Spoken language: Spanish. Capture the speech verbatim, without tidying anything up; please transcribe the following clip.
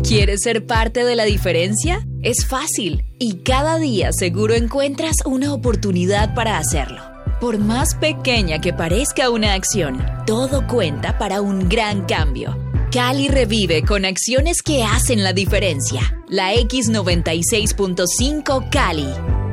¿Quieres ser parte de la diferencia? Es fácil y cada día seguro encuentras una oportunidad para hacerlo. Por más pequeña que parezca una acción, todo cuenta para un gran cambio. Cali revive con acciones que hacen la diferencia. La X noventa y seis punto cinco Cali.